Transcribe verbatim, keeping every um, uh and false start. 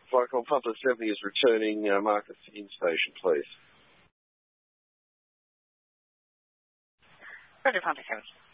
Flycom Pumper seventy is returning. Uh, Marcus in station, please. Roger, Pumper seventy.